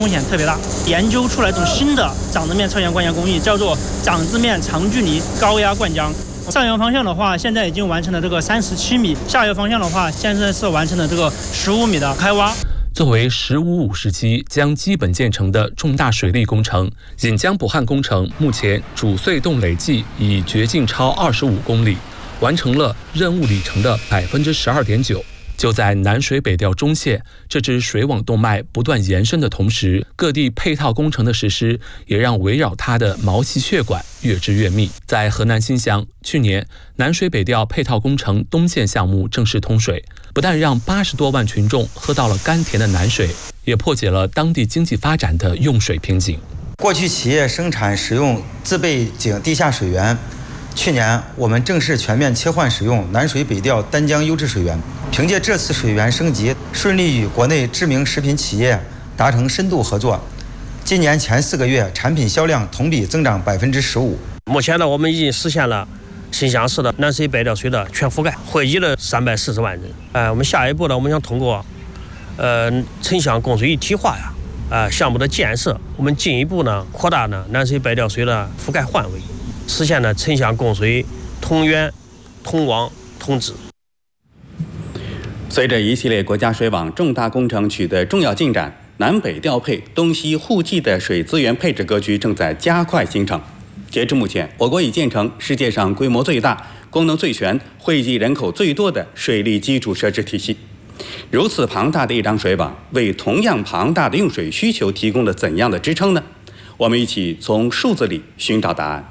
风险特别大。研究出来一种新的掌子面超限灌浆工艺，叫做掌子面长距离高压灌浆。上游方向的话，现在已经完成了这个37米；下游方向的话，现在是完成了这个15米的开挖。 作为15-5时期将基本建成的重大水利工程，引江补旱工程目前主隧洞累计已掘进超25公里，完成了任务里程的12.9%。就在南水北调中线这支水网动脉不断延伸的同时，各地配套工程的实施也让围绕它的毛细血管越织越密。在河南新乡，去年南水北调配套工程东线项目正式通水，不但让80多万群众喝到了甘甜的南水，也破解了当地经济发展的用水瓶颈。 过去企业生产使用自备井地下水源，去年我们正式全面切换使用南水北调丹江优质水源。凭借这次水源升级，顺利与国内知名食品企业达成深度合作。今年前4个月，产品销量同比增长15%。 目前呢，我们已经实现了新乡市的南水北调水的全覆盖，惠及了340万人。我们下一步呢，我们想通过城乡供水一体化项目的建设，我们进一步呢扩大呢南水北调水的覆盖范围，实现了城乡供水同源、同网、同质。 随着一系列国家水网重大工程取得重要进展，南北调配、东西互济的水资源配置格局正在加快形成。截至目前，我国已建成世界上规模最大、功能最全、惠及人口最多的水利基础设施体系。如此庞大的一张水网，为同样庞大的用水需求提供了怎样的支撑呢？我们一起从数字里寻找答案。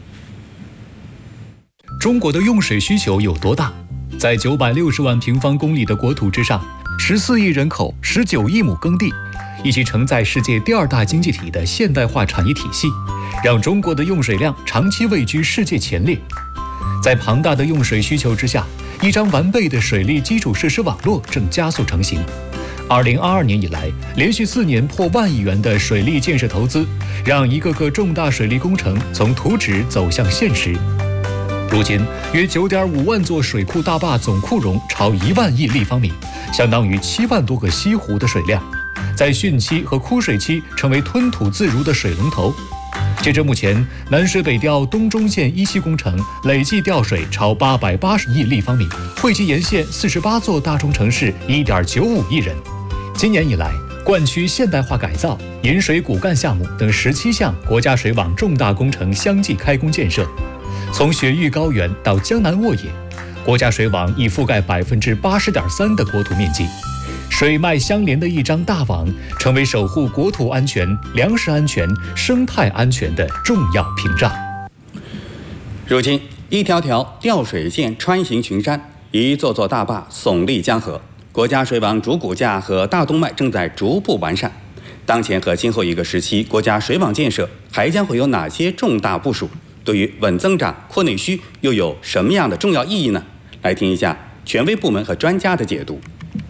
中国的用水需求有多大？在960万平方公里的国土之上，14亿人口，19亿亩耕地，一起承载世界第2大经济体的现代化产业体系，让中国的用水量长期位居世界前列。在庞大的用水需求之下，一张完备的水利基础设施网络正加速成型。2022年以来，连续4年破万亿元的水利建设投资，让一个个重大水利工程从图纸走向现实。如今，约9.5万座水库大坝总库容超1万亿立方米，相当于7万多个西湖的水量，在汛期和枯水期成为吞吐自如的水龙头。截至目前，南水北调东中线1期工程累计调水超880亿立方米，惠及沿线48座大中城市1.95亿人。今年以来，灌区现代化改造、引水骨干项目等17项国家水网重大工程相继开工建设。从雪域高原到江南沃野，国家水网已覆盖80.3%的国土面积，水脉相连的一张大网，成为守护国土安全、粮食安全、生态安全的重要屏障。 如今，一条条调水线穿行群山，一座座大坝耸立江河，国家水网主骨架和大动脉正在逐步完善。当前和今后一个时期，国家水网建设还将会有哪些重大部署？对于稳增长、扩内需又有什么样的重要意义呢？来听一下权威部门和专家的解读。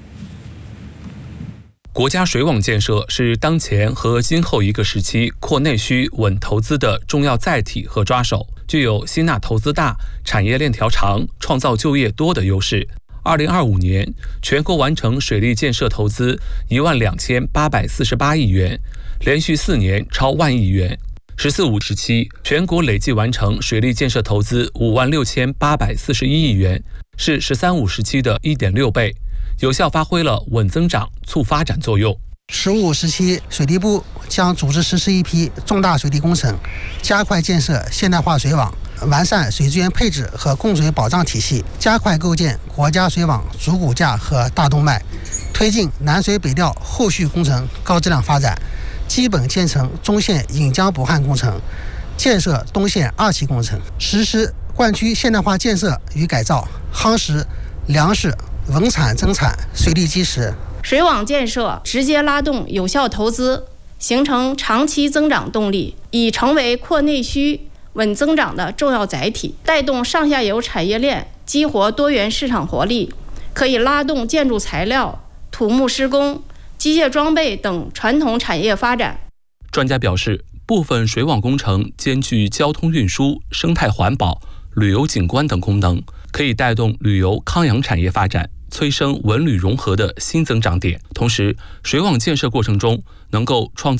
国家水网建设是当前和今后一个时期扩内需、稳投资的重要载体和抓手，具有吸纳投资大、产业链条长、创造就业多的优势。2025年，全国完成水利建设投资12848亿元，连续4年超万亿元。14-5时期，全国累计完成水利建设投资56841亿元，是13-5时期的1.6倍，有效发挥了稳增长、促发展作用。 15时期，水利部将组织实施一批重大水利工程，加快建设现代化水网，完善水资源配置和供水保障体系，加快构建国家水网主骨架和大动脉，推进南水北调后续工程高质量发展。基本建成中线引江补旱工程，建设东线2期工程，实施灌区现代化建设与改造，夯实粮食稳产增产水利基石。 水网建设直接拉动有效投资，形成长期增长动力，已成为扩内需、稳增长的重要载体，带动上下游产业链，激活多元市场活力，可以拉动建筑材料、土木施工、机械装备等传统产业发展。 专家表示，部分水网工程兼具交通运输、生态环保、旅游景观等功能，可以带动旅游康养产业发展， 催生文旅融合的新增长点。同时，水网建设过程中能够创造